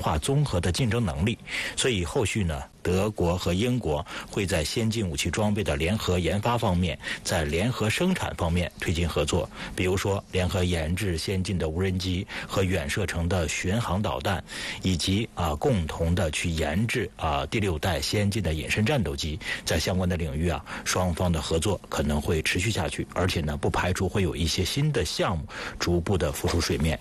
化综合的竞争能力。所以后续呢，德国和英国会在先进武器装备的联合研发方面，在联合生产方面推进合作，比如说联合研制先进的无人机和远射程的巡航导弹，以及共同的去研制第6代先进的隐身战斗机。在相关的领域双方的合作可能会持续下去，而且呢，不排除会有一些新的项目逐步的浮出水面。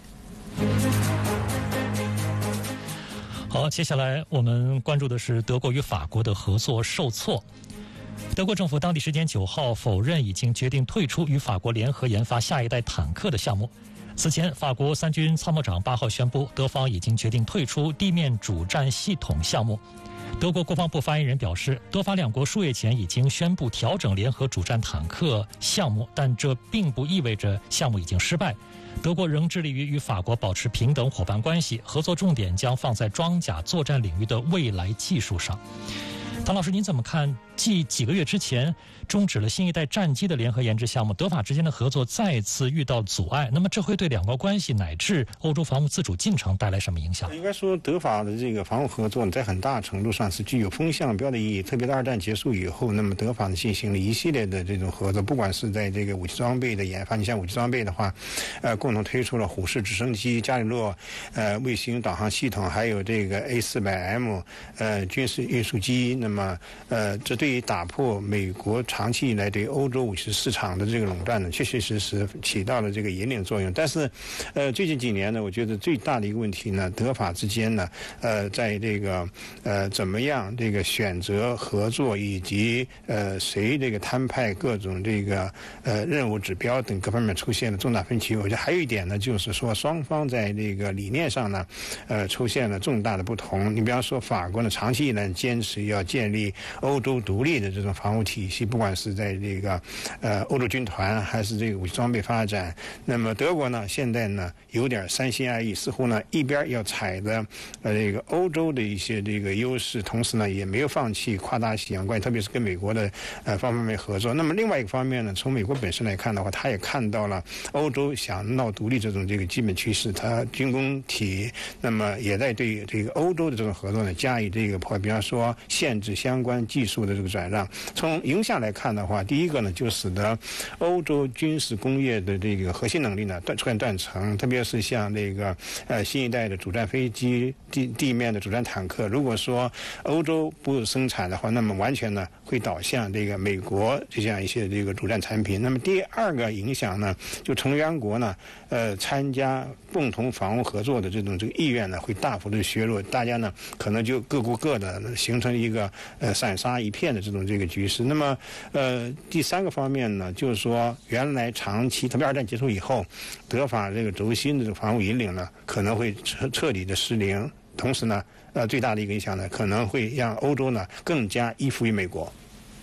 好，接下来我们关注的是德国与法国的合作受挫。德国政府当地时间9号否认已经决定退出与法国联合研发下一代坦克的项目。此前，法国3军参谋长8号宣布，德方已经决定退出地面主战系统项目。德国国防部发言人表示，德法两国数月前已经宣布调整联合主战坦克项目，但这并不意味着项目已经失败。德国仍致力于与法国保持平等伙伴关系，合作重点将放在装甲作战领域的未来技术上。唐老师，您怎么看？继几个月之前终止了新一代战机的联合研制项目，德法之间的合作再次遇到阻碍，那么这会对两国关系乃至欧洲防务自主进程带来什么影响？ 应该说，德法的这个防务合作在很大程度上是具有风向标的意义。特别在2战结束以后，那么德法呢进行了一系列的这种合作，不管是在这个武器装备的研发，你像武器装备的话，共同推出了虎式直升机、加里洛卫星导航系统，还有这个 A400M 军事运输机。那么这对于打破美国长期以来对欧洲武器市场的这个垄断呢，确确实实起到了这个引领作用。但是最近几年呢，我觉得最大的一个问题呢，德法之间呢在这个怎么样这个选择合作，以及谁这个摊派各种这个任务指标等各方面出现了重大分歧。我觉得还有一点呢，就是说双方在这个理念上呢出现了重大的不同。你比方说法国呢长期以来坚持要建立欧洲独立的这种防务体系，不管是在这个欧洲军团还是这个武器装备发展。那么德国呢现在呢有点三心二意，似乎呢一边要踩着这个欧洲的一些这个优势，同时呢也没有放弃跨大西洋关系，特别是跟美国的方面合作。那么另外一个方面呢，从美国本身来看的话，他也看到了欧洲想闹独立这种这个基本趋势，他军工体那么也在对这个欧洲的这种合作呢加以这个破坏，比方说限制相关技术的这个转让。从影响来看的话，第一个呢就使得欧洲军事工业的这个核心能力呢出现断层，特别是像这个新一代的主战飞机、地面的主战坦克，如果说欧洲不生产的话，那么完全呢会导向这个美国这样一些这个主战产品。那么第二个影响呢，就成员国呢参加共同防务合作的这个意愿呢会大幅的削弱，大家呢可能就各顾各的，形成一个散沙一片的这种这个局势。那么第三个方面呢，就是说原来长期特别2战结束以后，德法这个轴心的这个防务引领呢可能会彻底的失灵，同时呢最大的一个影响呢可能会让欧洲呢更加依附于美国。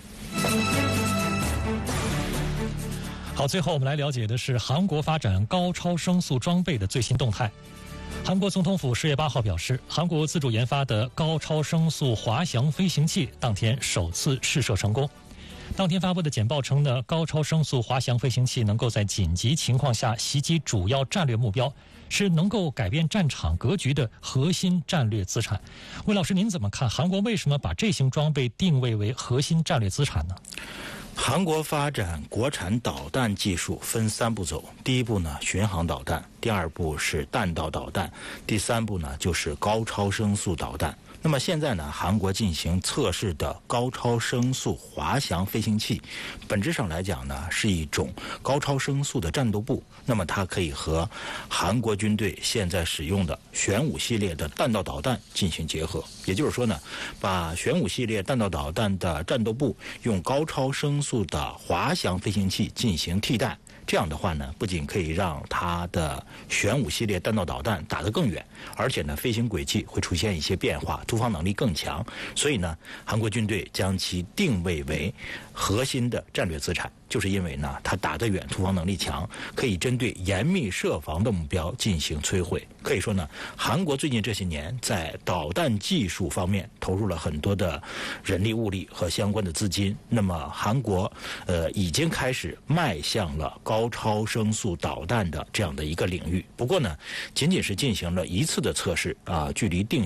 好，最后我们来了解的是韩国发展高超声速装备的最新动态。韩国总统府10月8号表示，韩国自主研发的高超声速滑翔飞行器当天首次试射成功。当天发布的简报称呢，高超声速滑翔飞行器能够在紧急情况下袭击主要战略目标，是能够改变战场格局的核心战略资产。魏老师，您怎么看韩国为什么把这型装备定位为核心战略资产呢？ 韩国发展国产导弹技术分3步走，第一步呢巡航导弹，第2步是弹道导弹，第3步呢就是高超声速导弹。那么现在呢，韩国进行测试的高超声速滑翔飞行器，本质上来讲呢，是一种高超声速的战斗部。那么它可以和韩国军队现在使用的玄武系列的弹道导弹进行结合。也就是说呢，把玄武系列弹道导弹的战斗部用高超声速的滑翔飞行器进行替代。这样的话呢，不仅可以让它的玄武系列弹道导弹打得更远，而且呢，飞行轨迹会出现一些变化，突防能力更强。所以呢，韩国军队将其定位为核心的战略资产，就是因为呢，它打得远，突防能力强，可以针对严密设防的目标进行摧毁。可以说呢，韩国最近这些年在导弹技术方面投入了很多的人力物力和相关的资金。那么韩国已经开始迈向了高超声速导弹的这样的一个领域。不过呢，仅仅是进行了一次的测试距离定